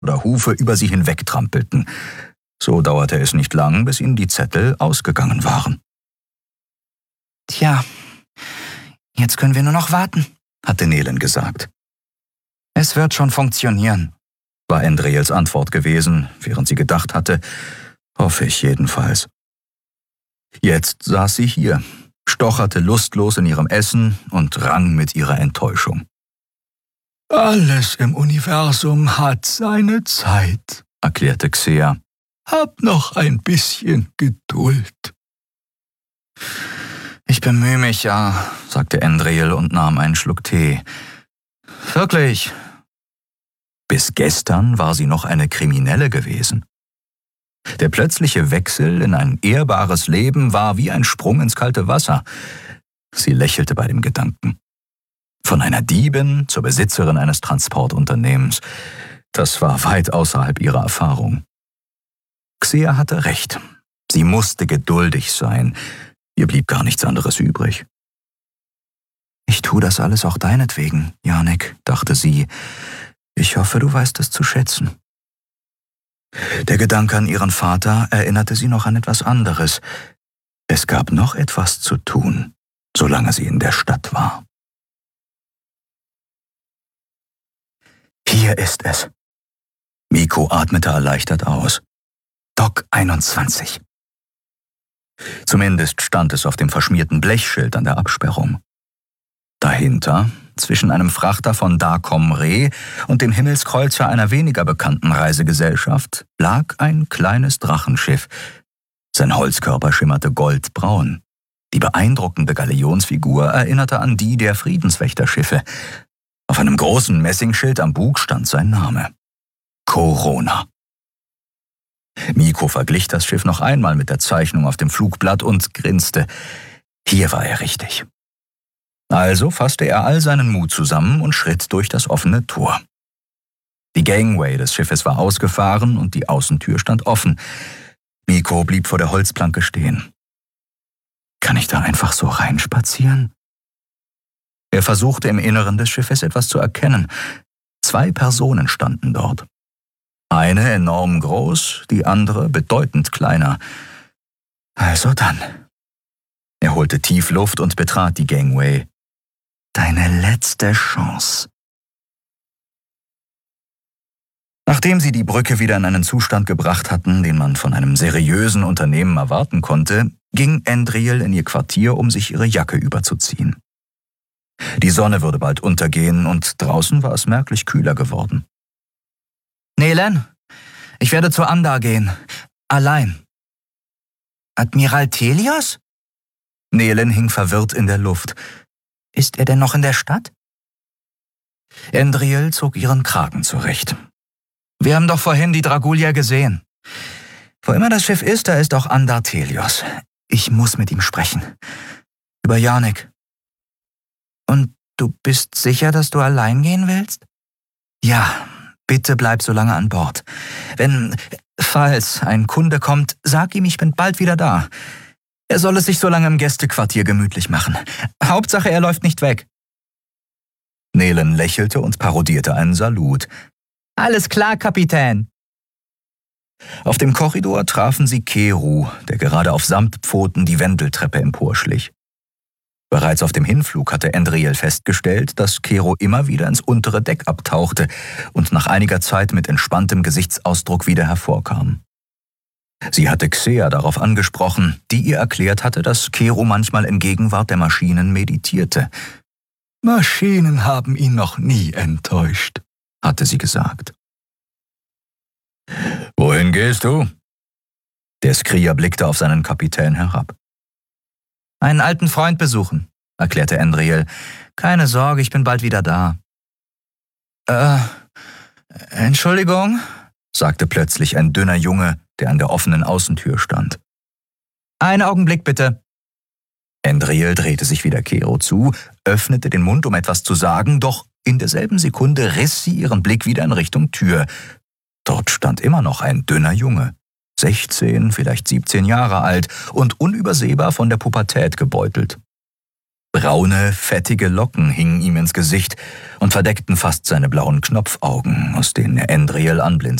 oder Hufe über sie hinwegtrampelten. So dauerte es nicht lang, bis ihnen die Zettel ausgegangen waren. »Tja, jetzt können wir nur noch warten«, hatte Nelen gesagt. »Es wird schon funktionieren«, war Endriels Antwort gewesen, während sie gedacht hatte, hoffe ich jedenfalls. Jetzt saß sie hier, stocherte lustlos in ihrem Essen und rang mit ihrer Enttäuschung. »Alles im Universum hat seine Zeit«, erklärte Xea. »Hab noch ein bisschen Geduld.« »Ich bemühe mich ja«, sagte Endriel und nahm einen Schluck Tee. »Wirklich?« Bis gestern war sie noch eine Kriminelle gewesen. Der plötzliche Wechsel in ein ehrbares Leben war wie ein Sprung ins kalte Wasser. Sie lächelte bei dem Gedanken. Von einer Diebin zur Besitzerin eines Transportunternehmens. Das war weit außerhalb ihrer Erfahrung. Xea hatte recht. Sie musste geduldig sein. Ihr blieb gar nichts anderes übrig. »Ich tue das alles auch deinetwegen, Janek«, dachte sie. »Ich hoffe, du weißt es zu schätzen.« Der Gedanke an ihren Vater erinnerte sie noch an etwas anderes. Es gab noch etwas zu tun, solange sie in der Stadt war. Hier ist es. Miko atmete erleichtert aus. Dock 21. Zumindest stand es auf dem verschmierten Blechschild an der Absperrung. Dahinter, zwischen einem Frachter von Dacom Re und dem Himmelskreuzer einer weniger bekannten Reisegesellschaft, lag ein kleines Drachenschiff. Sein Holzkörper schimmerte goldbraun. Die beeindruckende Galionsfigur erinnerte an die der Friedenswächterschiffe. Auf einem großen Messingschild am Bug stand sein Name. Corona. Miko verglich das Schiff noch einmal mit der Zeichnung auf dem Flugblatt und grinste. Hier war er richtig. Also fasste er all seinen Mut zusammen und schritt durch das offene Tor. Die Gangway des Schiffes war ausgefahren und die Außentür stand offen. Miko blieb vor der Holzplanke stehen. Kann ich da einfach so reinspazieren? Er versuchte im Inneren des Schiffes etwas zu erkennen. 2 Personen standen dort. Eine enorm groß, die andere bedeutend kleiner. Also dann. Er holte tief Luft und betrat die Gangway. Deine letzte Chance. Nachdem sie die Brücke wieder in einen Zustand gebracht hatten, den man von einem seriösen Unternehmen erwarten konnte, ging Endriel in ihr Quartier, um sich ihre Jacke überzuziehen. Die Sonne würde bald untergehen und draußen war es merklich kühler geworden. »Nelen, ich werde zu Andar gehen. Allein.« »Admiral Telios?« Nelen hing verwirrt in der Luft. »Ist er denn noch in der Stadt?« Endriel zog ihren Kragen zurecht. »Wir haben doch vorhin die Dragulia gesehen. Wo immer das Schiff ist, da ist auch Andar Telios. Ich muss mit ihm sprechen. Über Janek.« »Und du bist sicher, dass du allein gehen willst?« »Ja, bitte bleib so lange an Bord. Falls ein Kunde kommt, sag ihm, ich bin bald wieder da. Er soll es sich so lange im Gästequartier gemütlich machen. Hauptsache, er läuft nicht weg.« Nelen lächelte und parodierte einen Salut. »Alles klar, Kapitän.« Auf dem Korridor trafen sie Keru, der gerade auf Samtpfoten die Wendeltreppe emporschlich. Bereits auf dem Hinflug hatte Endriel festgestellt, dass Keru immer wieder ins untere Deck abtauchte und nach einiger Zeit mit entspanntem Gesichtsausdruck wieder hervorkam. Sie hatte Xea darauf angesprochen, die ihr erklärt hatte, dass Keru manchmal in Gegenwart der Maschinen meditierte. »Maschinen haben ihn noch nie enttäuscht«, hatte sie gesagt. »Wohin gehst du?« Der Skrier blickte auf seinen Kapitän herab. »Einen alten Freund besuchen«, erklärte Endriel. »Keine Sorge, ich bin bald wieder da.« Entschuldigung«, sagte plötzlich ein dünner Junge, der an der offenen Außentür stand. »Einen Augenblick bitte.« Endriel drehte sich wieder Keru zu, öffnete den Mund, um etwas zu sagen, doch in derselben Sekunde riss sie ihren Blick wieder in Richtung Tür. Dort stand immer noch ein dünner Junge, 16, vielleicht 17 Jahre alt und unübersehbar von der Pubertät gebeutelt. Braune, fettige Locken hingen ihm ins Gesicht und verdeckten fast seine blauen Knopfaugen, aus denen er Endriel anblinzelte.